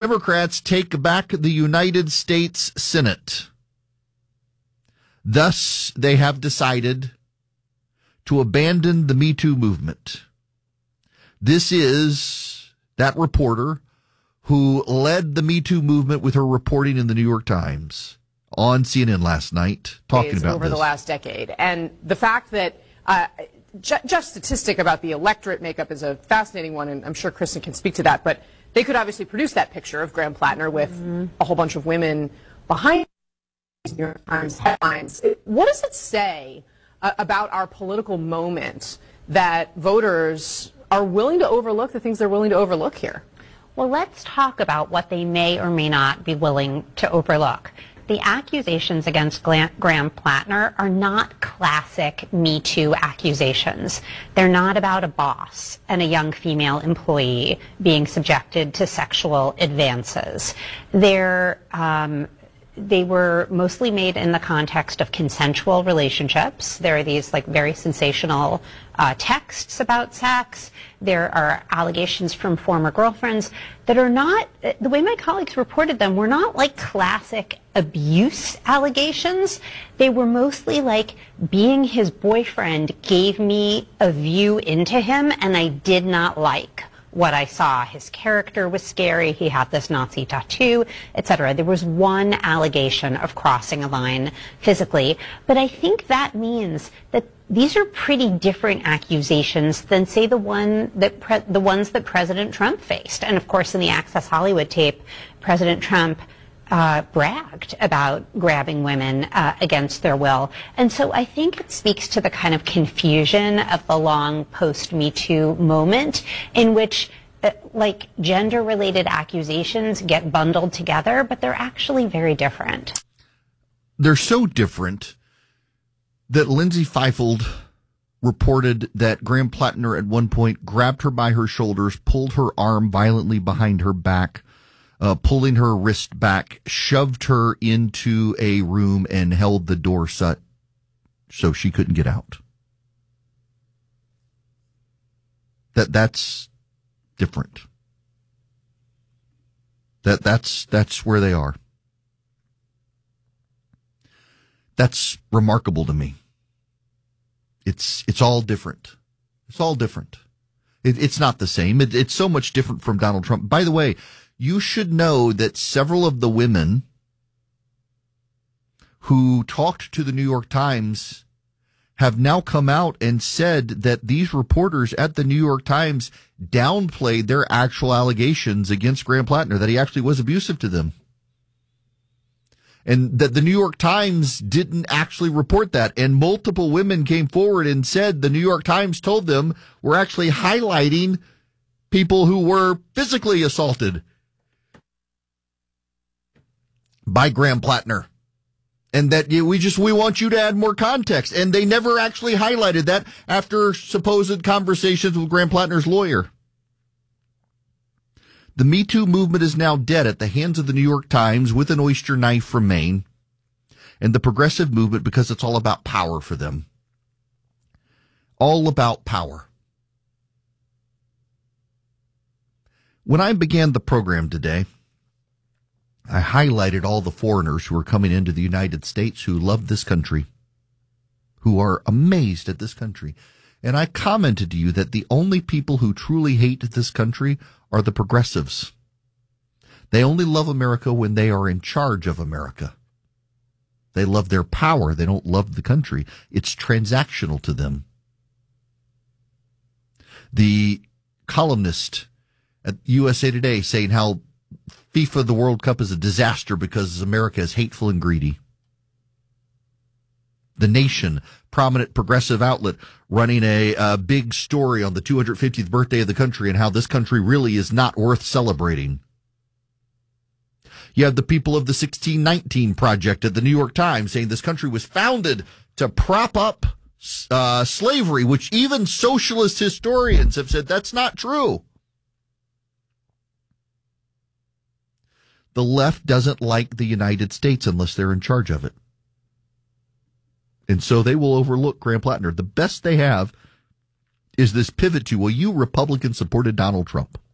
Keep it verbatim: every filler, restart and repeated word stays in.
Democrats take back the United States Senate. Thus, they have decided to abandon the Me Too movement. This is that reporter who led the Me Too movement with her reporting in the New York Times on C N N last night, talking about over this. the last decade. And the fact that uh, ju- just statistic about the electorate makeup is a fascinating one, and I'm sure Kristen can speak to that, but they could obviously produce that picture of Graham Plattner with mm-hmm. a whole bunch of women behind New York Times headlines. What does it say uh, about our political moment that voters are willing to overlook the things they're willing to overlook here? Well, let's talk about what they may or may not be willing to overlook. The accusations against Graham Plattner are not classic Me Too accusations. They're not about a boss and a young female employee being subjected to sexual advances. They're um, They were mostly made in the context of consensual relationships. There are these like very sensational uh, texts about sex. There are allegations from former girlfriends that are not, the way my colleagues reported them, were not like classic abuse allegations. They were mostly like being his boyfriend gave me a view into him and I did not like what I saw. His character was scary. He had this Nazi tattoo, et cetera. There was one allegation of crossing a line physically. But I think that means that these are pretty different accusations than, say, the one that pre- the ones that President Trump faced. And of course, in the Access Hollywood tape, President Trump Uh, bragged about grabbing women uh, against their will. And so I think it speaks to the kind of confusion of the long post-Me Too moment in which uh, like gender-related accusations get bundled together, but they're actually very different. They're so different that Lindsay Feifeld reported that Graham Plattner at one point grabbed her by her shoulders, pulled her arm violently behind her back, Uh, pulling her wrist back, shoved her into a room and held the door shut so she couldn't get out. That that's different. That that's that's where they are. That's remarkable to me. It's it's all different. It's all different. It, it's not the same. It, it's so much different from Donald Trump. By the way, you should know that several of the women who talked to the New York Times have now come out and said that these reporters at the New York Times downplayed their actual allegations against Graham Plattner, that he actually was abusive to them. And that the New York Times didn't actually report that. And multiple women came forward and said the New York Times told them we're actually highlighting people who were physically assaulted by Graham Plattner, and that we just, we want you to add more context. And they never actually highlighted that after supposed conversations with Graham Plattner's lawyer. The Me Too movement is now dead at the hands of the New York Times with an oyster knife from Maine, and the progressive movement, because it's all about power for them. All about power. When I began the program today, I highlighted all the foreigners who are coming into the United States who love this country, who are amazed at this country. And I commented to you that the only people who truly hate this country are the progressives. They only love America when they are in charge of America. They love their power. They don't love the country. It's transactional to them. The columnist at U S A Today saying how FIFA, the World Cup, is a disaster because America is hateful and greedy. The Nation, prominent progressive outlet, running a, a big story on the two hundred fiftieth birthday of the country and how this country really is not worth celebrating. You have the people of the sixteen nineteen Project at the New York Times saying this country was founded to prop up uh, slavery, which even socialist historians have said that's not true. The left doesn't like the United States unless they're in charge of it. And so they will overlook Graham Plattner. The best they have is this pivot to, well, you Republicans supported Donald Trump.